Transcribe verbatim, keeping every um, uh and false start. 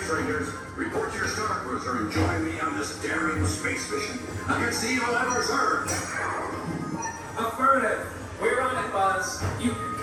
strangers. Report to your star cruiser and join me on this daring space mission against the evil Emperor's Earth. Affirmative. We're on it, Buzz. You